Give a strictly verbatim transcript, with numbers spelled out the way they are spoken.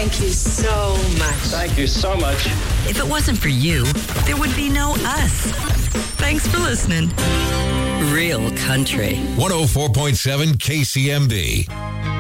Thank you so much. Thank you so much. If it wasn't for you, there would be no us. Thanks for listening. Real country. one oh four point seven K C M B.